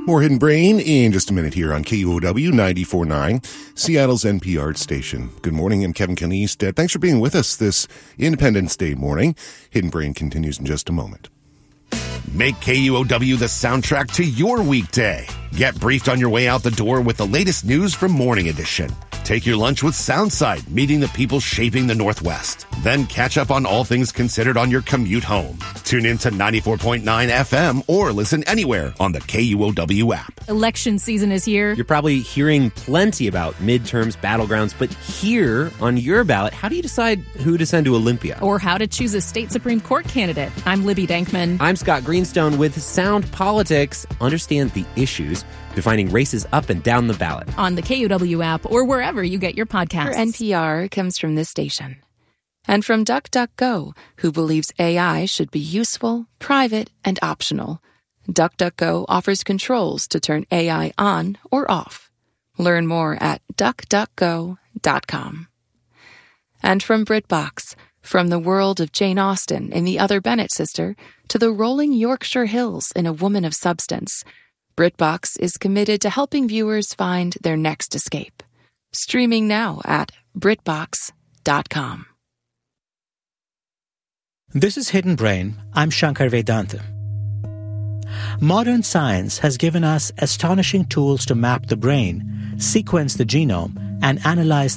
More Hidden Brain in just a minute here on KUOW 94.9, Seattle's NPR station. Good morning, I'm Kevin Caniste. Thanks for being with us this Independence Day morning. Hidden Brain continues in just a moment. Make KUOW the soundtrack to your weekday. Get briefed on your way out the door with the latest news from Morning Edition. Take your lunch with Soundside, meeting the people shaping the Northwest. Then catch up on all things considered on your commute home. Tune in to 94.9 FM or listen anywhere on the KUOW app. Election season is here. You're probably hearing plenty about midterms, battlegrounds, but here on your ballot, how do you decide who to send to Olympia? Or how to choose a state Supreme Court candidate. I'm Libby Dankman. I'm Scott Greenstone with Sound Politics. Understand the issues defining races up and down the ballot. On the KUOW app or wherever you get your podcasts. For NPR comes from this station. And from DuckDuckGo, who believes AI should be useful, private, and optional. DuckDuckGo offers controls to turn AI on or off. Learn more at duckduckgo.com. And from BritBox, from the world of Jane Austen in The Other Bennett Sister to the rolling Yorkshire Hills in A Woman of Substance, BritBox is committed to helping viewers find their next escape. Streaming now at BritBox.com. This is Hidden Brain. I'm Shankar Vedanta. Modern science has given us astonishing tools to map the brain, sequence the genome, and analyze